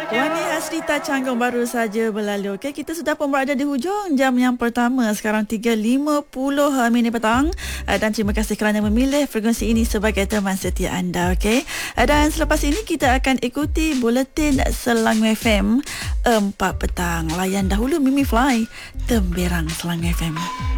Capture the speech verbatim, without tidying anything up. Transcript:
Wani Hasrita Canggung baru saja berlalu. Okey, kita sudah pun berada di hujung jam yang pertama. Sekarang tiga lima puluh minit petang. Dan terima kasih kerana memilih frekuensi ini sebagai teman setia anda. Okey. Dan selepas ini kita akan ikuti buletin Selangor F M empat petang. Layan dahulu Mimi Fly, Temberang Selangor F M.